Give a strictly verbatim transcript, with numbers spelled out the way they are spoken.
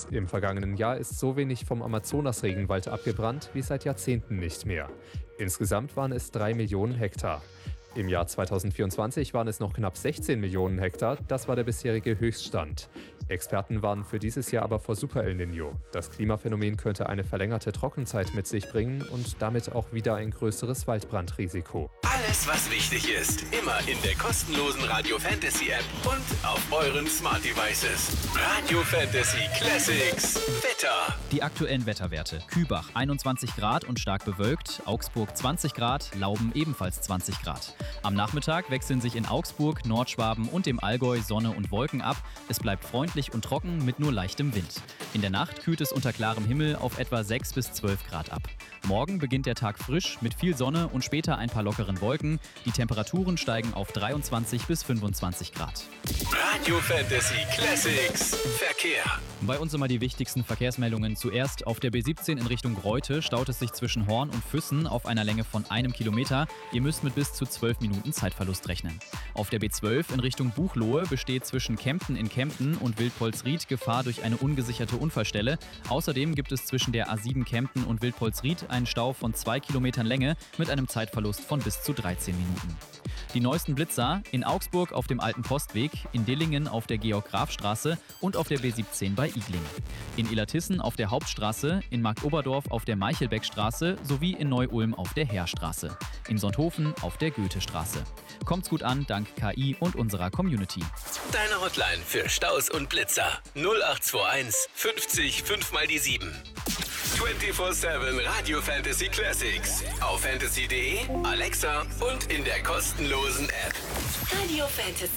Schluss. Im vergangenen Jahr ist so wenig vom Amazonas-Regenwald abgebrannt wie seit Jahrzehnten nicht mehr. Insgesamt waren es drei Millionen Hektar. Im Jahr zweitausendvierundzwanzig waren es noch knapp sechzehn Millionen Hektar. Das war der bisherige Höchststand. Experten warnen für dieses Jahr aber vor Super El Niño. Das Klimaphänomen könnte eine verlängerte Trockenzeit mit sich bringen und damit auch wieder ein größeres Waldbrandrisiko. Alles, was wichtig ist, immer in der kostenlosen Radio Fantasy App und auf euren Smart Devices. Radio Fantasy Classics Wetter. Die aktuellen Wetterwerte. Kübach einundzwanzig Grad und stark bewölkt, Augsburg zwanzig Grad, Lauben ebenfalls zwanzig Grad. Am Nachmittag wechseln sich in Augsburg, Nordschwaben und dem Allgäu Sonne und Wolken ab. Es bleibt freundlich und trocken mit nur leichtem Wind. In der Nacht kühlt es unter klarem Himmel auf etwa sechs bis zwölf Grad ab. Morgen beginnt der Tag frisch mit viel Sonne und später ein paar lockeren Wolken. Die Temperaturen steigen auf dreiundzwanzig bis fünfundzwanzig Grad. Radio Fantasy Classics Verkehr. Bei uns immer die wichtigsten Verkehrsmeldungen. Zuerst auf der B siebzehn in Richtung Greuthe staut es sich zwischen Horn und Füssen auf einer Länge von einem Kilometer. Ihr müsst mit bis zu zwölf Minuten Zeitverlust rechnen. Auf der B zwölf in Richtung Buchloe besteht zwischen Kempten in Kempten und Wildpolsried Gefahr durch eine ungesicherte Unfallstelle. Außerdem gibt es zwischen der A sieben Kempten und Wildpolsried einen Stau von zwei Kilometern Länge mit einem Zeitverlust von bis zu dreizehn Minuten. Die neuesten Blitzer in Augsburg auf dem Alten Postweg, in Dillingen auf der Georg-Graf-Straße und auf der B siebzehn bei Igling. In Illertissen auf der Hauptstraße, in Marktoberdorf auf der Meichelbeckstraße sowie in Neu-Ulm auf der Heerstraße. In Sonthofen auf der Goethestraße. Kommt's gut an, dank K I und unserer Community. Deine Hotline für Staus und Blitzer null acht zwei eins fünfzig fünf mal die sieben. vierundzwanzig sieben Radio Fantasy Classics auf fantasy punkt de, Alexa und in der kostenlosen App. Radio Fantasy.